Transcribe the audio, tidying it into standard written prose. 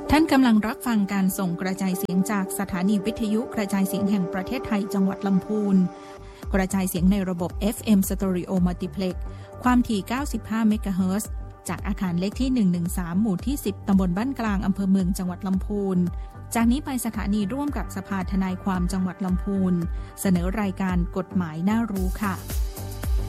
ท่านกำลังรับฟังการส่งกระจายเสียงจากสถานีวิทยุกระจายเสียงแห่งประเทศไทยจังหวัดลำพูนกระจายเสียงในระบบ FM Stereo Multiplex ความถี่ 95 เมกะเฮิรตซ์จากอาคารเลขที่ 113 หมู่ที่ 10 ตำบลบ้านกลางอำเภอเมืองจังหวัดลำพูนจากนี้ไปสถานีร่วมกับสภาทนายความจังหวัดลำพูนเสนอรายการกฎหมายน่ารู้ค่ะ